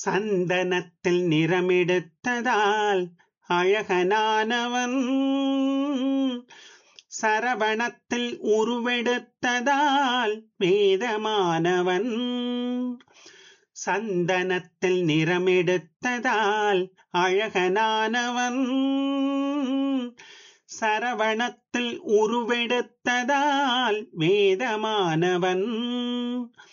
சந்தனத்தில் நிறமெடுத்ததால் அழகனானவன், சரவணத்தில் உருவெடுத்ததால் வேதமானவன். சந்தனத்தில் நிறமெடுத்ததால் அழகனானவன், சரவணத்தில் உருவெடுத்ததால் வேதமானவன்.